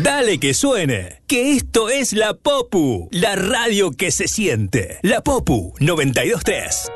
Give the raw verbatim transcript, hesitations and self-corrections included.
Dale que suene, que esto es La Popu, la radio que se siente. La Popu noventa y dos punto tres.